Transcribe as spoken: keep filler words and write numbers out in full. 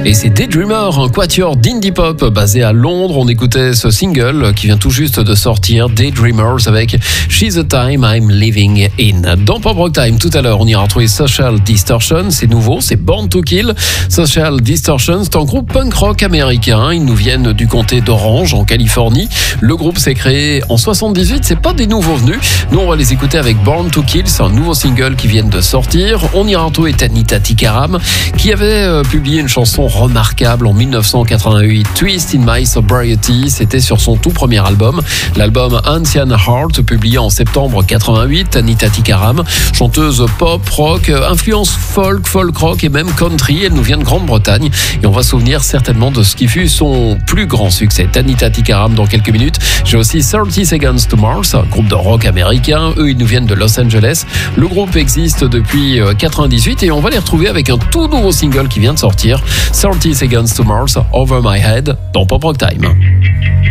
Et c'est Daydreamer, un quatuor d'indie pop basé à Londres. On écoutait ce single qui vient tout juste de sortir, Daydreamers, avec She's the Time I'm Living In. Dans Pop Rock Time, tout à l'heure, on ira retrouver Social Distortion. C'est nouveau, c'est Born to Kill. Social Distortion, c'est un groupe punk rock américain. Ils nous viennent du comté d'Orange, en Californie. Le groupe s'est créé en soixante-dix-huit. C'est pas des nouveaux venus. Nous, on va les écouter avec Born to Kill. C'est un nouveau single qui vient de sortir. On ira retrouver Tanita Tikaram, qui avait euh, publié une chanson remarquable en dix-neuf cent quatre-vingt-huit, Twist in My Sobriety. C'était sur son tout premier album, l'album Ancient Heart, publié en septembre quatre-vingt-huit. Tanita Tikaram, chanteuse pop, rock, influence folk, folk rock et même country. Elle nous vient de Grande-Bretagne et on va se souvenir certainement de ce qui fut son plus grand succès. Tanita Tikaram dans quelques minutes. J'ai aussi thirty Seconds to Mars, un groupe de rock américain. Eux, ils nous viennent de Los Angeles. Le groupe existe depuis quatre-vingt-dix-huit et on va les retrouver avec un tout nouveau single qui vient de sortir, thirty Seconds to Mars, Over My Head, dans Pop Rock Time.